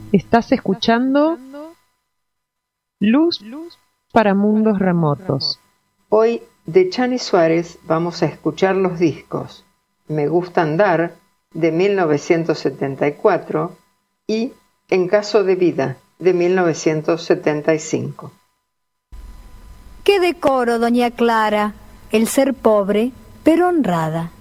Estás escuchando Luz para Mundos Remotos. Hoy de Chani Suárez vamos a escuchar los discos Me Gusta Andar de 1974 y En Caso de Vida de 1975. ¡Qué decoro, doña Clara! El ser pobre, pero honrada.